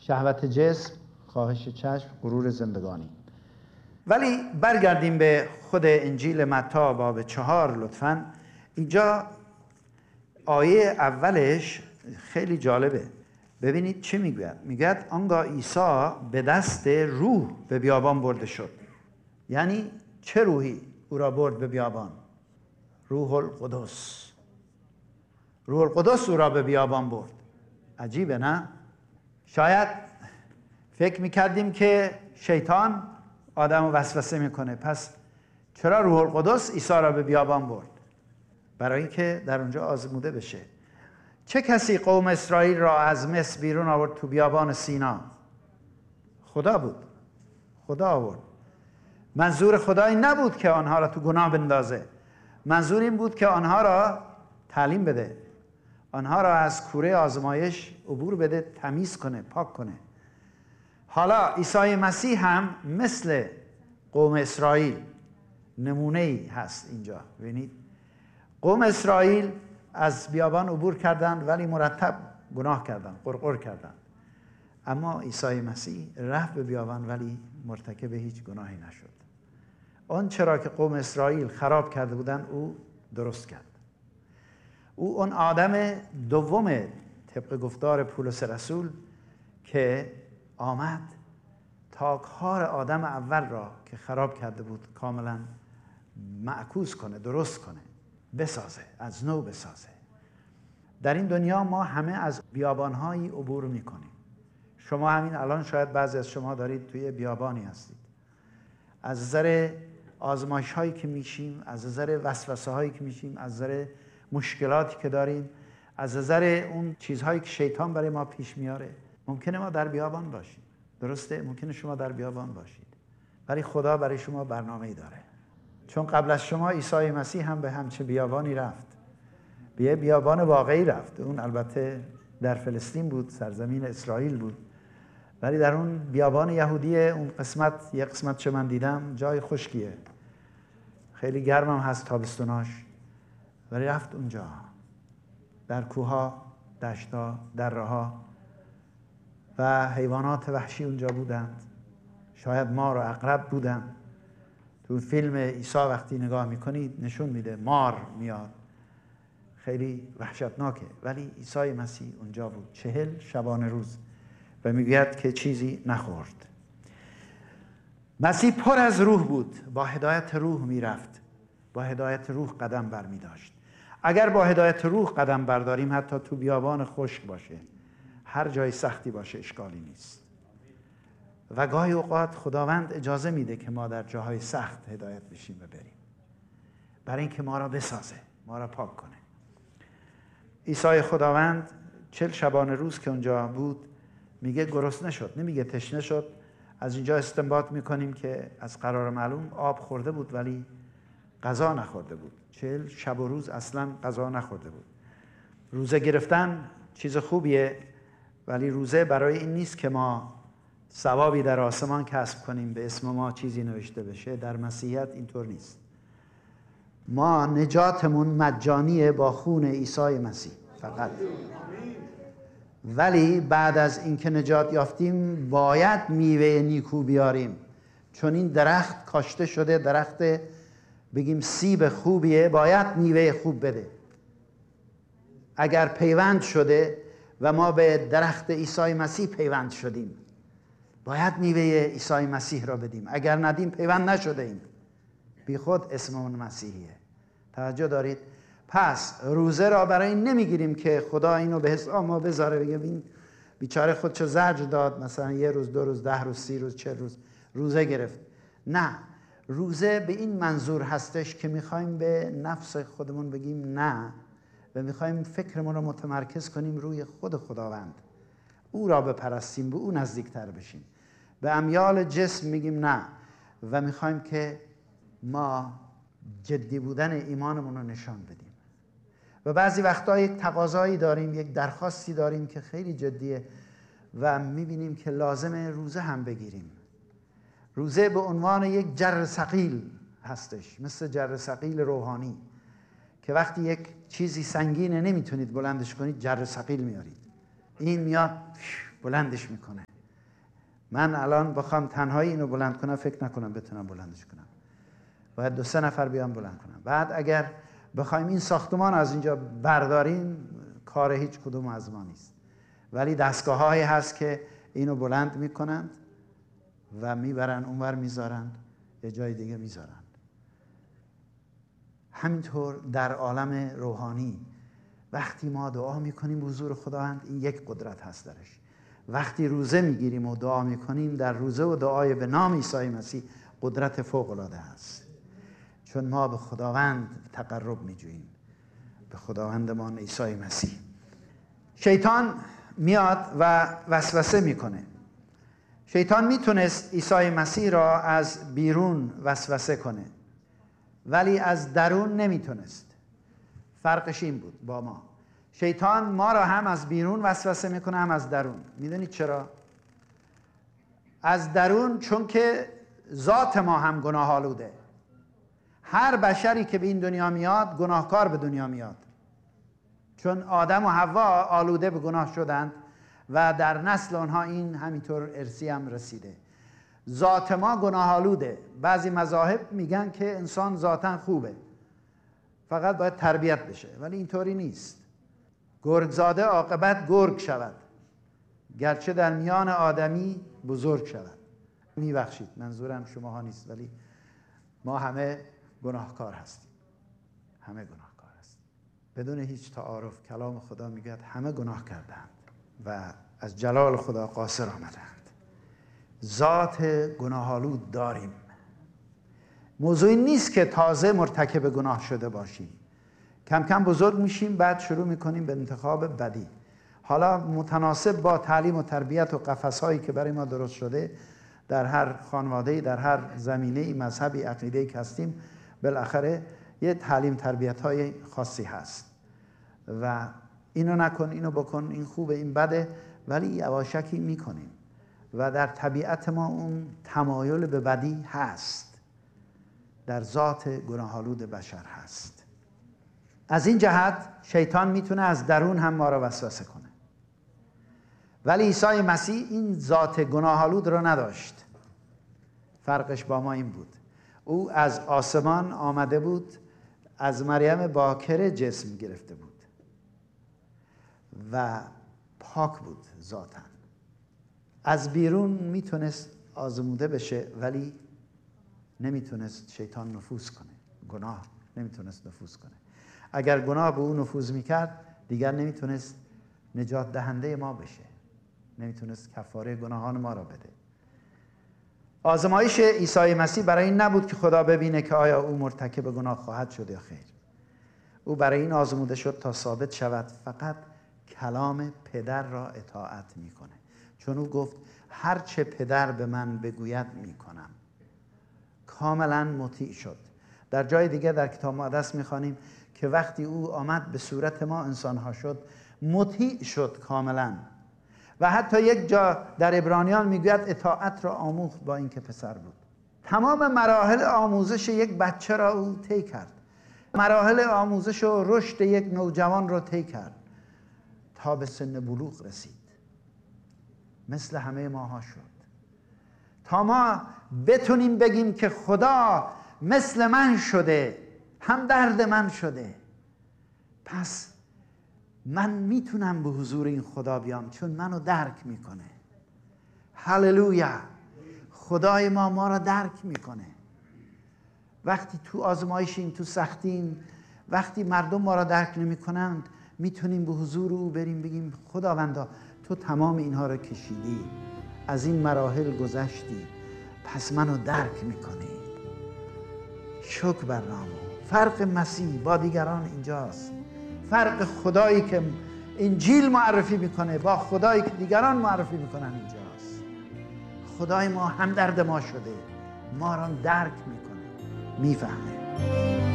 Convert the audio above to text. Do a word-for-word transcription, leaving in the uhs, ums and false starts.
شهوت جسم، خواهش چشم، غرور زندگانی. ولی برگردیم به خود انجیل متی باب چهار لطفاً. اینجا آیه اولش خیلی جالبه. ببینید چی میگوید. میگوید آنگاه عیسی به دست روح به بیابان برده شد. یعنی چه روحی او را برد به بیابان؟ روح القدس. روح القدس او را به بیابان برد. عجیبه نه؟ شاید فکر میکردیم که شیطان آدم رو وسوسه میکنه، پس چرا روح القدس عیسی را به بیابان برد؟ برای اینکه در اونجا آزموده بشه. چه کسی قوم اسرائیل را از مصر بیرون آورد تو بیابان سینا؟ خدا بود. خدا آورد. منظور خدا این نبود که آنها را تو گناه بندازه. منظور این بود که آنها را تعلیم بده، آنها را از کوره آزمایش عبور بده، تمیز کنه، پاک کنه. حالا عیسی مسیح هم مثل قوم اسرائیل نمونه‌ای هست اینجا. ببینید قوم اسرائیل از بیابان عبور کردند ولی مرتب گناه کردند، قرقر کردند. اما عیسی مسیح رفت به بیابان ولی مرتکب هیچ گناهی نشد. آن چرا که قوم اسرائیل خراب کرده بودند او درست کرد. او اون آدم دوم طبق گفتار پولس رسول که آمد تا کار آدم اول را که خراب کرده بود کاملا معکوس کنه، درست کنه، بسازه، از نو بسازه. در این دنیا ما همه از بیابان‌هایی عبور می‌کنیم. شما همین الان شاید بعضی از شما دارید توی بیابانی هستید. از نظر آزمایش‌هایی که میشیم، از نظر وسوسه‌هایی که میشیم، از نظر مشکلاتی که داریم، از نظر اون چیزهایی که شیطان برای ما پیش میاره، ممکنه ما در بیابان باشیم. درسته؟ ممکنه شما در بیابان باشید. ولی خدا برای شما برنامه‌ای داره. چون قبل از شما عیسی مسیح هم به همچه بیابانی رفت. به یه بیابان واقعی رفت. اون البته در فلسطین بود، سرزمین اسرائیل بود. ولی در اون بیابان یهودی اون قسمت، یه قسمت چه من دیدم جای خشکیه. خیلی گرمم هست تابستوناش. ولی رفت اونجا. در کوها، دشتا، دره‌ها و حیوانات وحشی اونجا بودند. شاید مار و عقرب بودند. تو فیلم عیسی وقتی نگاه میکنید نشون میده مار میاد. خیلی وحشتناکه. ولی عیسی مسیح اونجا بود چهل شبانه روز و میگوید که چیزی نخورد. مسیح پر از روح بود. با هدایت روح میرفت. با هدایت روح قدم بر می داشت. اگر با هدایت روح قدم برداریم حتی تو بیابان خشک باشه، هر جای سختی باشه، اشکالی نیست. و گاهی اوقات خداوند اجازه میده که ما در جاهای سخت هدایت بشیم و بریم، برای اینکه ما را بسازه، ما را پاک کنه. عیسی خداوند چل شبانه روز که اونجا بود میگه گرسنه شد، نمیگه تشنه شد. از اینجا استنباط میکنیم که از قرار معلوم آب خورده بود ولی غذا نخورده بود. چل شب و روز اصلا غذا نخورده بود. روزه گرفتن چیز خوبیه، ولی روزه برای این نیست که ما ثوابی در آسمان کسب کنیم، به اسم ما چیزی نوشته بشه. در مسیحیت اینطور نیست. ما نجاتمون مجانیه با خون عیسی مسیح فقط. ولی بعد از اینکه نجات یافتیم باید میوه نیکو بیاریم، چون این درخت کاشته شده، درخت بگیم سیب خوبیه، باید میوه خوب بده. اگر پیوند شده و ما به درخت عیسی مسیح پیوند شدیم باید میوه عیسی مسیح را بدیم. اگر ندیم پیوند نشده ایم، بی خود اسممون مسیحیه. توجه دارید؟ پس روزه را برای این نمیگیریم که خدا اینو به حساب ما بذاره بگه این بیچاره خودشو زجر داد، مثلا یه روز، دو روز، ده روز، سی روز، چه روز روزه گرفت. نه، روزه به این منظور هستش که میخوایم به نفس خودمون بگیم نه و میخوایم فکرمون رو متمرکز کنیم روی خود خداوند، او را بپرستیم، به او نزدیکتر بشیم. به امیال جسم میگیم نه و میخوایم که ما جدی بودن ایمانمون رو نشان بدیم. و بعضی وقتا یک تقاضایی داریم، یک درخواستی داریم که خیلی جدیه و میبینیم که لازمه روزه هم بگیریم. روزه به عنوان یک جر ثقیل هستش، مثل جر ثقیل روحانی که وقتی یک چیزی سنگینه نمیتونید بلندش کنید، جر ثقیل میارید، این میاد بلندش میکنه. من الان بخوام تنهایی اینو بلند کنم فکر نکنم بتونم بلندش کنم، باید دو سه نفر بیان بلند کنم. بعد اگر بخوایم این ساختمان از اینجا برداریم کار هیچ کدوم از ما نیست، ولی دستگاه هایی هست که اینو بلند میکنند و میبرن اونور میذارند یه جای دیگه میذارند. همینطور در عالم روحانی وقتی ما دعا میکنیم حضور خداوند، این یک قدرت هست درش. وقتی روزه میگیریم و دعا میکنیم، در روزه و دعای به نام عیسی مسیح قدرت فوق العاده است، چون ما به خداوند تقرب میجوییم، به خداوندمان عیسی مسیح. شیطان میاد و وسوسه میکنه. شیطان میتونست عیسی مسیح را از بیرون وسوسه کنه، ولی از درون نمیتونست. فرقش این بود با ما. شیطان ما را هم از بیرون وسوسه میکنه هم از درون. میدونید چرا؟ از درون چون که ذات ما هم گناه آلوده. هر بشری که به این دنیا میاد گناهکار به دنیا میاد، چون آدم و حوا آلوده به گناه شدند و در نسل آنها این همینطور ارثی هم رسیده. ذات ما گناه آلوده. بعضی مذاهب میگن که انسان ذاتاً خوبه، فقط باید تربیت بشه، ولی اینطوری نیست. گرگزاده عاقبت گرگ شود، گرچه در میان آدمی بزرگ شود. میبخشید، منظورم شماها نیست، ولی ما همه گناهکار هستیم، همه گناهکار هستیم. بدون هیچ تعارف کلام خدا میگه همه گناه کردند و از جلال خدا قاصر آمدند. ذات گناه‌آلود داریم. موضوعی نیست که تازه مرتکب گناه شده باشیم. کم کم بزرگ میشیم، بعد شروع میکنیم به انتخاب بدی. حالا متناسب با تعلیم و تربیت و قفس‌هایی که برای ما درست شده در هر خانواده‌ای، در هر زمینه‌ای، مذهبی، عقیده‌ای که هستیم، بالاخره یه تعلیم تربیت‌های خاصی هست و اینو نکن، اینو بکن، این خوبه، این بده، ولی یواشکی میکنیم و در طبیعت ما اون تمایل به بدی هست، در ذات گناه‌آلود بشر هست. از این جهت شیطان میتونه از درون هم ما را وسوسه کنه، ولی عیسی مسیح این ذات گناه‌آلود را نداشت. فرقش با ما این بود، او از آسمان آمده بود، از مریم باکره جسم گرفته بود و پاک بود ذاتاً. از بیرون میتونست آزموده بشه، ولی نمیتونست شیطان نفوذ کنه. گناه نمیتونست نفوذ کنه. اگر گناه به او نفوذ میکرد دیگر نمیتونست نجات دهنده ما بشه، نمیتونست کفاره گناهان ما را بده. آزمایش عیسی مسیح برای این نبود که خدا ببینه که آیا او مرتکب گناه خواهد شد یا خیر. او برای این آزموده شد تا ثابت شود فقط کلام پدر را اطاعت میکنه، چون او گفت هر چه پدر به من بگوید میکنم. کاملا مطیع شد. در جای دیگه در کتاب مقدس میخوانیم که وقتی او آمد به صورت ما انسانها شد، مطیع شد کاملا. و حتی یک جا در عبرانیان میگوید اطاعت را آموخت با اینکه پسر بود. تمام مراحل آموزش یک بچه را او طی کرد. مراحل آموزش و رشد یک نوجوان را طی کرد تا به سن بلوغ رسید. مثل همه ماها شد تا ما بتونیم بگیم که خدا مثل من شده، هم درد من شده، پس من میتونم به حضور این خدا بیام چون منو درک میکنه. هللویا. خدای ما ما را درک میکنه. وقتی تو آزمایشیم، تو سختیم، وقتی مردم ما را درک نمیکنند، میتونیم به حضور او بریم بگیم خداوندا تو تمام اینها را کشیدی، از این مراحل گذشتی، پس منو درک میکنی. شکر بر نام. فرق مسیح با دیگران اینجاست. فرق خدایی که انجیل معرفی میکنه با خدایی که دیگران معرفی میکنن اینجاست. خدای ما همدرد ما شده، ما را درک میکنه، میفهمه.